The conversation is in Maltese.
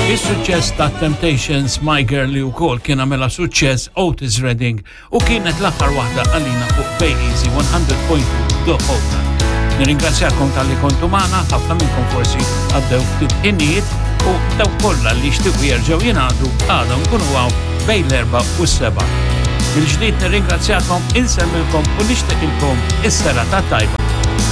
Is-suċċess ta' Temptations My Girl li wkoll kien għamela suċċess Otis Redding u kienet l-aħħar waħda għalina fuq Bay Easy 100.2 The Hope. Nirringrazzjakom tal-li kontu magħna, ħafna minnkom forsi għaddew ftit ħinijiet u daw kollha li jixtiequ jerġgħu jingħadu għadhom nkunu hawn bejn l-4 u s-7. Bil-ġdid nirringrazzjakom, insemmilkom u nixtieqilkom is-serata tajba.